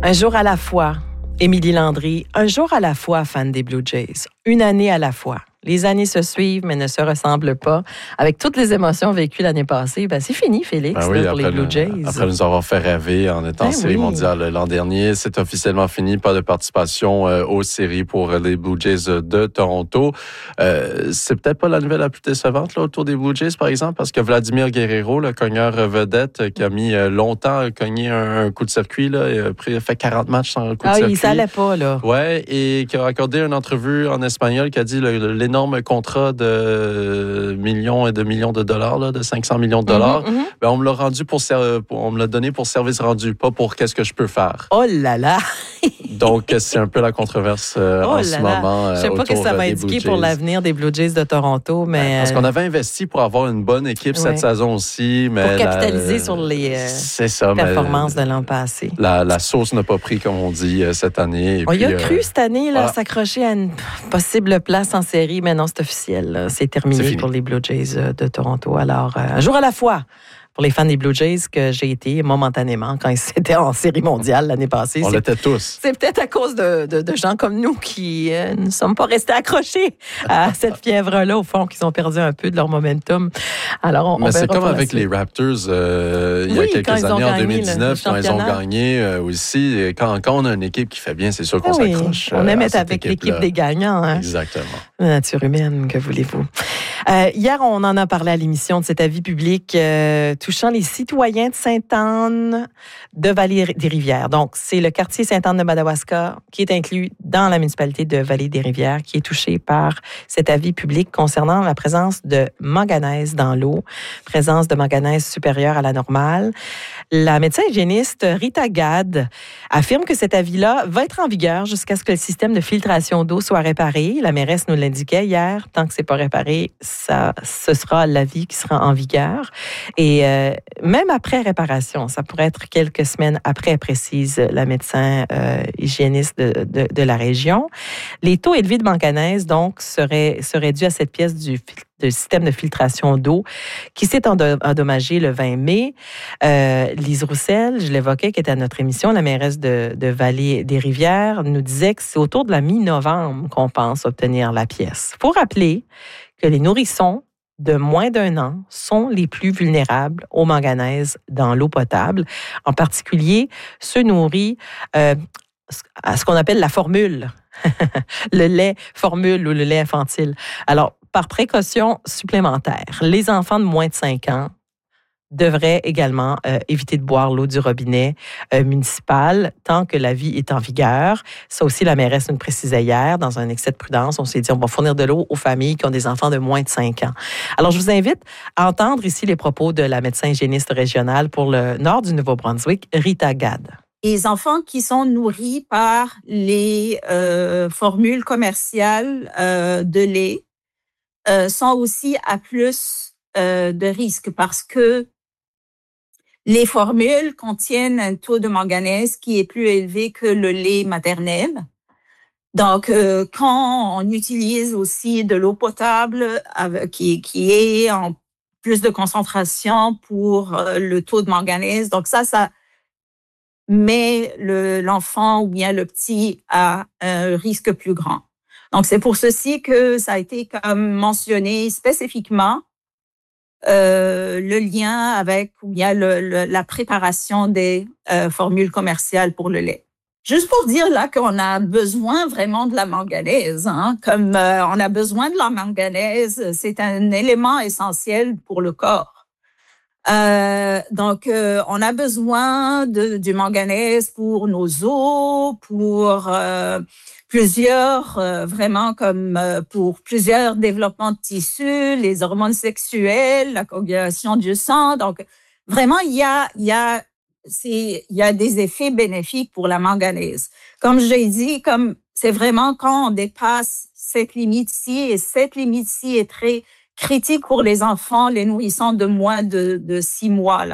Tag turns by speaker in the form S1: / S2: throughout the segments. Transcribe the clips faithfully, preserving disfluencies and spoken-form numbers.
S1: Un jour à la fois, Émilie Landry, un jour à la fois, fan des Blue Jays, une année à la fois. Les années se suivent, mais ne se ressemblent pas. Avec toutes les émotions vécues l'année passée, ben c'est fini, Félix,
S2: ben oui,
S1: là, pour les Blue
S2: le,
S1: Jays.
S2: Après nous avoir fait rêver en étant
S1: ben
S2: en série
S1: oui.
S2: mondiale l'an dernier, c'est officiellement fini. Pas de participation euh, aux séries pour les Blue Jays de Toronto. Euh, c'est peut-être pas la nouvelle la plus décevante là, autour des Blue Jays, par exemple, parce que Vladimir Guerrero, le cogneur vedette, qui a mis longtemps à cogner un, un coup de circuit, là, il a fait quarante matchs sans coup de
S1: ah,
S2: circuit.
S1: il s'allait pas, là.
S2: Ouais, et qui a accordé une entrevue en espagnol qui a dit le, l'énorme contrat de millions et de millions de dollars, là, de cinq cents millions de dollars. Mm-hmm, mm-hmm. Ben, on me l'a rendu pour, pour, on me l'a donné pour service rendu, pas pour qu'est-ce que je peux faire.
S1: Oh là là!
S2: Donc, c'est un peu la controverse euh,
S1: oh
S2: en
S1: là
S2: ce
S1: là.
S2: moment.
S1: Je ne sais pas ce que ça va indiquer pour l'avenir des Blue Jays de Toronto, mais...
S2: Parce qu'on avait investi pour avoir une bonne équipe ouais. cette saison aussi, mais...
S1: Pour capitaliser la, sur les euh,
S2: c'est ça,
S1: performances de l'an passé.
S2: La, la sauce n'a pas pris, comme on dit, cette année. Et
S1: on
S2: puis,
S1: y a cru
S2: euh,
S1: cette année, là, voilà. s'accrocher à une possible place en série, mais non, c'est officiel. Là. C'est terminé c'est pour les Blue Jays de Toronto. Alors, euh, un jour à la fois. Pour les fans des Blue Jays que j'ai été momentanément quand ils étaient en série mondiale l'année passée.
S2: On l'était tous.
S1: C'est peut-être à cause de, de, de gens comme nous qui euh, ne sommes pas restés accrochés à cette fièvre-là, au fond, qu'ils ont perdu un peu de leur momentum. Alors, on,
S2: Mais
S1: on
S2: c'est comme avec
S1: suite.
S2: les Raptors euh, il y a
S1: oui,
S2: quelques années, en deux mille dix-neuf,
S1: le, le
S2: quand ils ont gagné euh, aussi. Quand, quand on a une équipe qui fait bien, c'est sûr qu'on ah oui, s'accroche.
S1: On aime
S2: euh,
S1: être avec l'équipe des gagnants. Hein?
S2: Exactement.
S1: La nature humaine, que voulez-vous? Euh, hier, on en a parlé à l'émission de cet avis public euh, touchant les citoyens de Sainte-Anne de Vallée-des-Rivières. Donc, c'est le quartier Sainte-Anne de Madawaska qui est inclus dans la municipalité de Vallée-des-Rivières qui est touché par cet avis public concernant la présence de manganèse dans l'eau, présence de manganèse supérieure à la normale. La médecin hygiéniste Rita Gad affirme que cet avis-là va être en vigueur jusqu'à ce que le système de filtration d'eau soit réparé. La mairesse nous l'indiquait hier. Tant que c'est pas réparé, ça, ce sera l'avis qui sera en vigueur. Et euh, même après réparation, ça pourrait être quelques semaines après, précise la médecin euh, hygiéniste de, de, de la région. Les taux élevés de manganèse, donc, seraient, seraient dus à cette pièce du du système de filtration d'eau qui s'est endommagé le vingt mai. Euh, Lise Roussel, je l'évoquais, qui était à notre émission, la mairesse de, de Vallée-des-Rivières, nous disait que c'est autour de la mi-novembre qu'on pense obtenir la pièce. Il faut rappeler que les nourrissons de moins d'un an sont les plus vulnérables au manganèse dans l'eau potable, en particulier ceux nourris euh, à ce qu'on appelle la formule, le lait formule ou le lait infantile. Alors, par précaution supplémentaire, les enfants de moins de cinq ans devraient également euh, éviter de boire l'eau du robinet euh, municipal tant que l'avis est en vigueur. Ça aussi, la mairesse nous le précisait hier, dans un excès de prudence, on s'est dit on va fournir de l'eau aux familles qui ont des enfants de moins de cinq ans. Alors, je vous invite à entendre ici les propos de la médecin hygiéniste régionale pour le nord du Nouveau-Brunswick, Rita Gad.
S3: Les enfants qui sont nourris par les euh, formules commerciales euh, de lait Euh, sont aussi à plus euh, de risques parce que les formules contiennent un taux de manganèse qui est plus élevé que le lait maternel. Donc, euh, quand on utilise aussi de l'eau potable avec, qui, qui est en plus de concentration pour euh, le taux de manganèse, donc ça, ça met le, l'enfant ou bien le petit à un risque plus grand. Donc, c'est pour ceci que ça a été comme mentionné spécifiquement euh, le lien avec ou bien le, le, la préparation des euh, formules commerciales pour le lait. Juste pour dire là qu'on a besoin vraiment de la manganèse, hein, comme euh, on a besoin de la manganèse, c'est un élément essentiel pour le corps. Euh, donc, euh, on a besoin de, du manganèse pour nos os, pour euh, plusieurs, euh, vraiment comme euh, pour plusieurs développements de tissus, les hormones sexuelles, la coagulation du sang. Donc, vraiment, il y a, il y a, c'est, il y a des effets bénéfiques pour la manganèse. Comme j'ai dit, comme c'est vraiment quand on dépasse cette limite-ci, et cette limite-ci est très critique pour les enfants, les nourrissons de moins de, de six mois, là.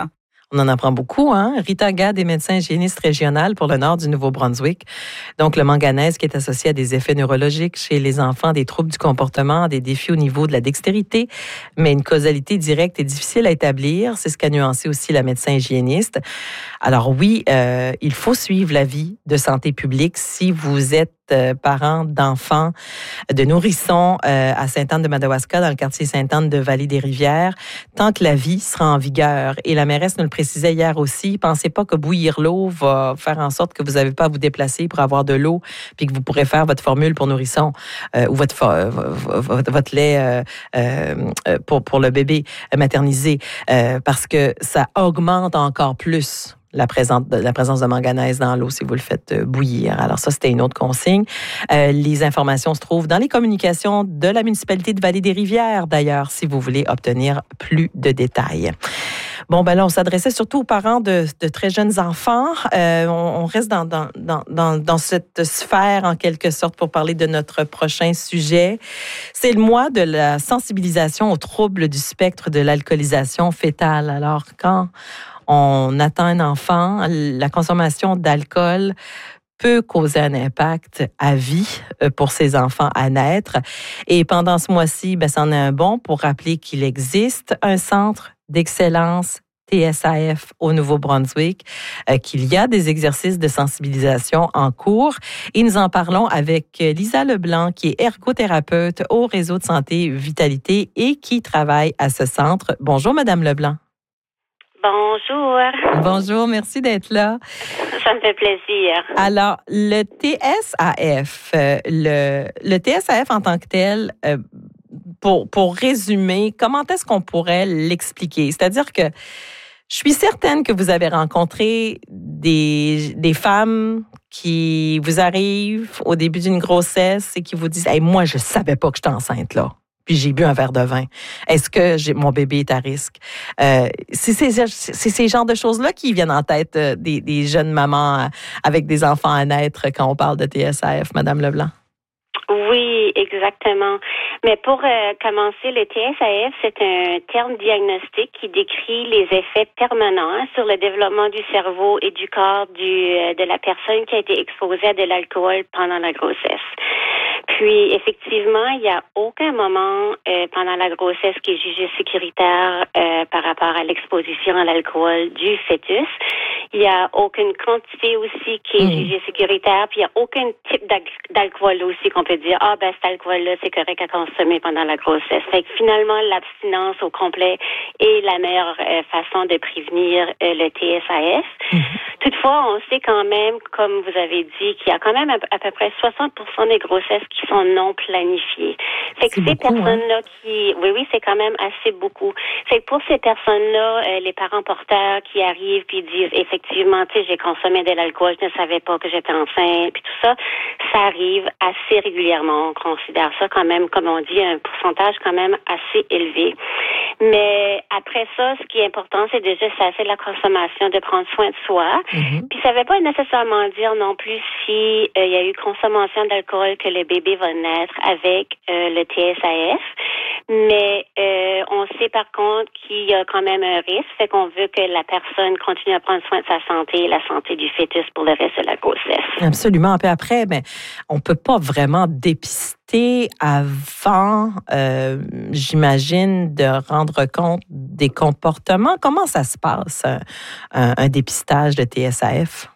S1: On en apprend beaucoup, hein? Rita Gad est médecin hygiéniste régional pour le nord du Nouveau-Brunswick. Donc, le manganèse qui est associé à des effets neurologiques chez les enfants, des troubles du comportement, des défis au niveau de la dextérité, mais une causalité directe est difficile à établir. C'est ce qu'a nuancé aussi la médecin hygiéniste. Alors oui, euh, il faut suivre l'avis de santé publique si vous êtes euh, parent d'enfants, de nourrissons euh, à Sainte-Anne-de-Madawaska, dans le quartier Sainte-Anne de Vallée-des-Rivières, tant que l'avis sera en vigueur. Et la mairesse nous le précisait hier aussi, pensez pas que bouillir l'eau va faire en sorte que vous n'avez pas à vous déplacer pour avoir de l'eau, puis que vous pourrez faire votre formule pour nourrisson euh, ou votre, euh, votre, votre lait euh, euh, pour, pour le bébé maternisé, euh, parce que ça augmente encore plus la présence, la présence de manganèse dans l'eau si vous le faites bouillir. Alors ça, c'était une autre consigne. Euh, les informations se trouvent dans les communications de la municipalité de Vallée-des-Rivières, d'ailleurs, si vous voulez obtenir plus de détails. Bon, ben là, on s'adressait surtout aux parents de, de très jeunes enfants. Euh, on, on reste dans, dans, dans, dans, dans cette sphère, en quelque sorte, pour parler de notre prochain sujet. C'est le mois de la sensibilisation aux troubles du spectre de l'alcoolisation fœtale. Alors, quand on attend un enfant, la consommation d'alcool peut causer un impact à vie pour ces enfants à naître. Et pendant ce mois-ci, ben, c'en est un bon pour rappeler qu'il existe un centre d'excellence T S A F au Nouveau-Brunswick, euh, qu'il y a des exercices de sensibilisation en cours. Et nous en parlons avec Lisa Leblanc, qui est ergothérapeute au réseau de santé Vitalité et qui travaille à ce centre. Bonjour, Madame Leblanc.
S4: Bonjour.
S1: Bonjour, merci d'être là.
S4: Ça me fait plaisir.
S1: Alors, le T S A F, euh, le, le T S A F en tant que tel, euh, pour, pour résumer, comment est-ce qu'on pourrait l'expliquer? C'est-à-dire que je suis certaine que vous avez rencontré des, des femmes qui vous arrivent au début d'une grossesse et qui vous disent « Hey, moi, je savais pas que j'étais enceinte, là. » Puis j'ai bu un verre de vin. Est-ce que j'ai, mon bébé est à risque? Euh, c'est, c'est, c'est ces genres de choses-là qui viennent en tête euh, des, des jeunes mamans avec des enfants à naître quand on parle de T S A F, Madame Leblanc.
S4: Oui, exactement. Mais pour euh, commencer, le T S A F, c'est un terme diagnostique qui décrit les effets permanents sur le développement du cerveau et du corps du, euh, de la personne qui a été exposée à de l'alcool pendant la grossesse. Puis, effectivement, il n'y a aucun moment euh, pendant la grossesse qui est jugé sécuritaire euh, par rapport à l'exposition à l'alcool du fœtus. Il n'y a aucune quantité aussi qui est mmh. jugée sécuritaire, puis il n'y a aucun type d'alcool aussi qu'on peut dire « Ah, ben cet alcool-là, c'est correct à consommer pendant la grossesse ». Fait que finalement, l'abstinence au complet est la meilleure euh, façon de prévenir euh, le T S A F. Mmh. Toutefois, on sait quand même, comme vous avez dit, qu'il y a quand même à, à peu près soixante pour cent des grossesses qui sont non planifiées. Fait que
S1: c'est
S4: ces
S1: beaucoup,
S4: personnes-là
S1: hein?
S4: qui... Oui, oui, c'est quand même assez beaucoup. Fait que pour ces personnes-là, euh, les parents porteurs qui arrivent puis disent effectivement, tu sais, j'ai consommé de l'alcool, je ne savais pas que j'étais enceinte, puis tout ça, ça arrive assez régulièrement. On considère ça quand même, comme on dit, un pourcentage quand même assez élevé. Mais après ça, ce qui est important, c'est déjà cesser la consommation, de prendre soin de soi. Mm-hmm. Puis ça ne veut pas nécessairement dire non plus si euh, il y a eu consommation d'alcool que le bébé va naître avec euh, le T S A F. Mais euh, on sait par contre qu'il y a quand même un risque, fait qu'on veut que la personne continue à prendre soin de sa santé et la santé du fœtus pour le reste de la grossesse.
S1: Absolument. Puis après, mais on ne peut pas vraiment dépister avant, euh, j'imagine, de rendre compte des comportements. Comment ça se passe, un, un, un dépistage de T S A F?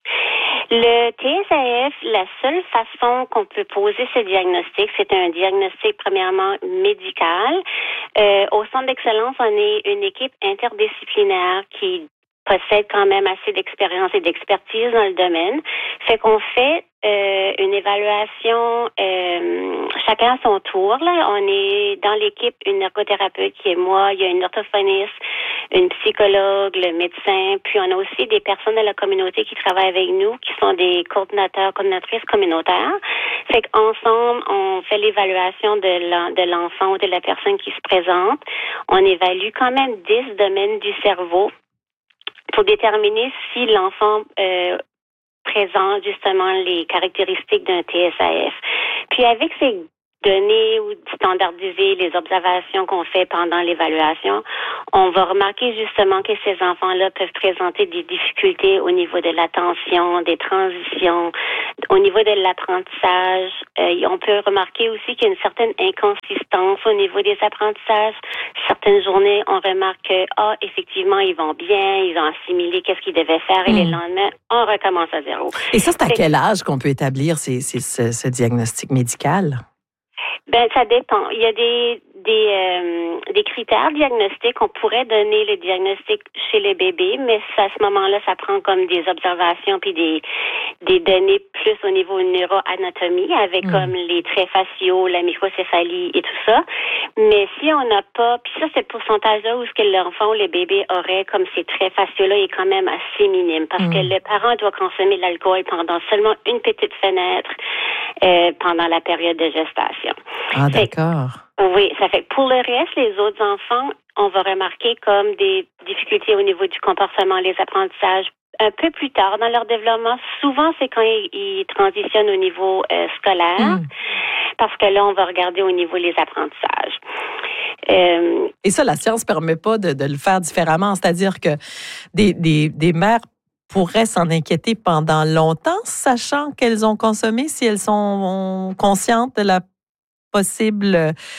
S4: Le T S A F, la seule façon qu'on peut poser ce diagnostic, c'est un diagnostic premièrement médical. Euh, au Centre d'excellence, on est une équipe interdisciplinaire qui possède quand même assez d'expérience et d'expertise dans le domaine. Fait qu'on fait euh, une évaluation euh, chacun à son tour. Là. On est dans l'équipe une ergothérapeute qui est moi, il y a une orthophoniste, une psychologue, le médecin, puis on a aussi des personnes de la communauté qui travaillent avec nous, qui sont des coordinateurs, coordinatrices communautaires. Fait qu'ensemble, on fait l'évaluation de l'enfant ou de la personne qui se présente. On évalue quand même dix domaines du cerveau pour déterminer si l'enfant euh, présente justement les caractéristiques d'un T S A F. Puis avec ces donner ou standardiser les observations qu'on fait pendant l'évaluation, on va remarquer justement que ces enfants-là peuvent présenter des difficultés au niveau de l'attention, des transitions, au niveau de l'apprentissage. Euh, on peut remarquer aussi qu'il y a une certaine inconsistance au niveau des apprentissages. Certaines journées, on remarque que, ah, effectivement, ils vont bien, ils ont assimilé qu'est-ce qu'ils devaient faire, et mmh. les lendemains, on recommence à zéro.
S1: Et ça, c'est à quel âge qu'on peut établir ces, ces, ce, ce diagnostic médical?
S4: Ben, ça dépend. Il y a des des euh, des critères diagnostiques. On pourrait donner le diagnostic chez les bébés, mais à ce moment-là, ça prend comme des observations puis des des données plus au niveau neuroanatomie, avec mmh. comme les traits faciaux, la microcéphalie et tout ça. Mais si on n'a pas, puis ça, c'est le pourcentage-là où ce que l'enfant ou le bébé aurait comme ces traits faciaux-là est quand même assez minime, parce mmh. que le parent doit consommer de l'alcool pendant seulement une petite fenêtre euh, pendant la période de gestation.
S1: Ah, d'accord.
S4: Oui, ça fait que pour le reste, les autres enfants, on va remarquer comme des difficultés au niveau du comportement, les apprentissages, un peu plus tard dans leur développement. Souvent, c'est quand ils, ils transitionnent au niveau euh, scolaire, mmh. parce que là, on va regarder au niveau des apprentissages.
S1: Euh, Et ça, la science ne permet pas de, de le faire différemment, c'est-à-dire que des, des, des mères pourraient s'en inquiéter pendant longtemps, sachant qu'elles ont consommé, si elles sont conscientes de la possible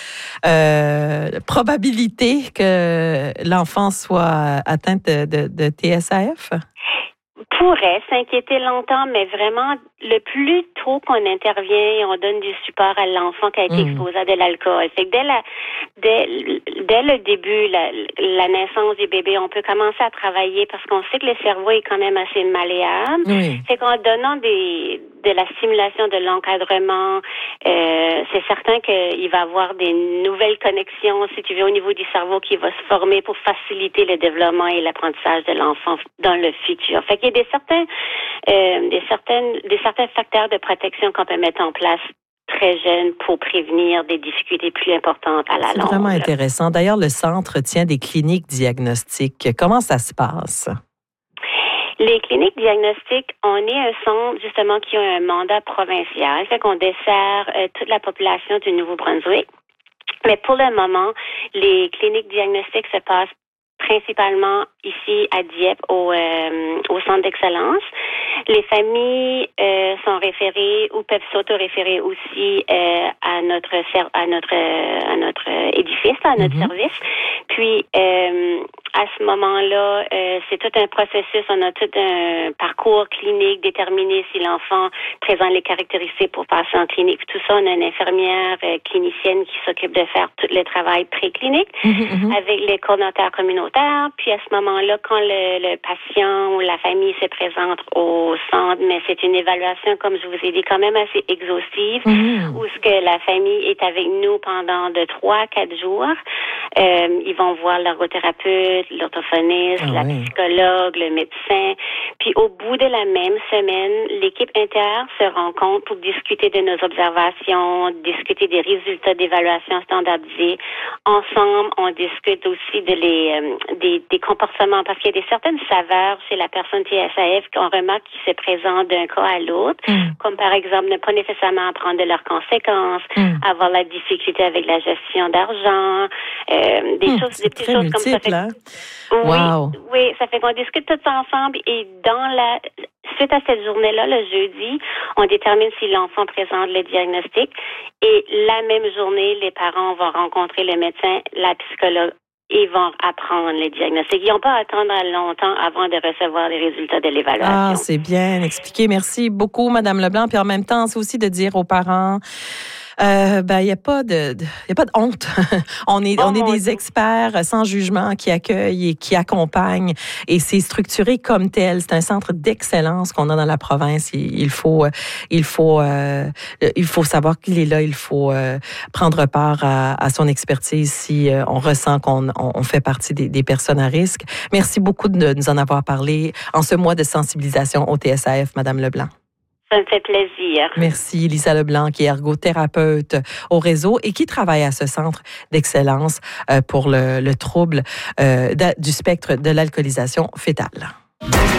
S1: euh, probabilité que l'enfant soit atteint de, de, de T S A F?
S4: Pourrait s'inquiéter longtemps, mais vraiment, le plus tôt qu'on intervient et on donne du support à l'enfant qui a été mmh. exposé à de l'alcool. Fait que dès, la, dès, dès le début, la, la naissance du bébé, on peut commencer à travailler parce qu'on sait que le cerveau est quand même assez malléable. Mmh. Fait qu'en donnant des, de la stimulation, de l'encadrement, euh, c'est certain qu'il va y avoir des nouvelles connexions, si tu veux, au niveau du cerveau qui va se former pour faciliter le développement et l'apprentissage de l'enfant dans le futur. Fait qu'il y a des certains, euh, des certaines, des certains facteurs de protection qu'on peut mettre en place très jeune pour prévenir des difficultés plus importantes à la longue.
S1: C'est vraiment intéressant. D'ailleurs, le centre tient des cliniques diagnostiques. Comment ça se passe?
S4: Les cliniques diagnostiques, on est un centre justement qui a un mandat provincial, fait qu'on dessert euh, toute la population du Nouveau-Brunswick. Mais pour le moment, les cliniques diagnostiques se passent principalement ici à Dieppe, au, euh, au centre d'excellence. Les familles euh, sont référées ou peuvent s'auto-référer aussi euh, à notre à notre à notre édifice, à notre mm-hmm. service. Puis euh, à ce moment-là, euh, c'est tout un processus. On a tout un parcours clinique déterminé si l'enfant présente les caractéristiques pour passer en clinique. Puis tout ça, on a une infirmière euh, clinicienne qui s'occupe de faire tout le travail préclinique mm-hmm. avec les coordonnateurs communautaires. Puis à ce moment-là, quand le, le patient ou la famille se présente au centre, mais c'est une évaluation, comme je vous ai dit, quand même assez exhaustive, mmh. où ce que la famille est avec nous pendant de trois à quatre jours. Euh, ils vont voir l'ergothérapeute, l'orthophoniste, ah, la oui. psychologue, le médecin. Puis au bout de la même semaine, l'équipe inter se rencontre pour discuter de nos observations, discuter des résultats d'évaluation standardisés. Ensemble, on discute aussi de les euh, des, des comportements, parce qu'il y a des certaines saveurs chez la personne T S A F qu'on remarque qui se présentent d'un cas à l'autre, mm. comme par exemple ne pas nécessairement apprendre de leurs conséquences, mm. avoir la difficulté avec la gestion d'argent, euh, des
S1: mm,
S4: choses, des petites
S1: choses
S4: multiple, comme ça. Fait,
S1: hein?
S4: oui,
S1: wow.
S4: oui, ça fait qu'on discute tous ensemble et dans la suite à cette journée-là, le jeudi, on détermine si l'enfant présente le diagnostic et la même journée, les parents vont rencontrer le médecin, la psychologue. Ils vont apprendre les diagnostics. Ils n'ont pas à attendre longtemps avant de recevoir les résultats de l'évaluation.
S1: Ah, c'est bien expliqué. Merci beaucoup, Madame Leblanc. Puis en même temps, c'est aussi de dire aux parents... Euh, ben, il n'y a pas de, il y a pas de honte. on est, oh on est des Dieu. experts sans jugement qui accueillent et qui accompagnent. Et c'est structuré comme tel. C'est un centre d'excellence qu'on a dans la province. Il, il faut, il faut, euh, il faut savoir qu'il est là. Il faut euh, prendre part à, à son expertise si euh, on ressent qu'on on, on fait partie des, des personnes à risque. Merci beaucoup de nous en avoir parlé en ce mois de sensibilisation au T S A F, Madame Leblanc.
S4: Ça me fait plaisir.
S1: Merci, Lisa Leblanc, qui est ergothérapeute au réseau et qui travaille à ce centre d'excellence pour le, le trouble euh, du spectre de l'alcoolisation fœtale.